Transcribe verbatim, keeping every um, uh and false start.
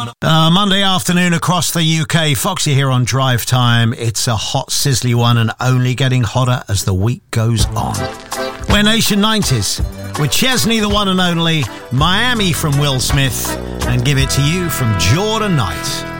Uh, Monday afternoon across the U K. Foxy here on Drive Time. It's a hot, sizzly one and only getting hotter as the week goes on. We're Nation nineties with Chesney, the one and only, Miami from Will Smith, and Give It To You from Jordan Knight.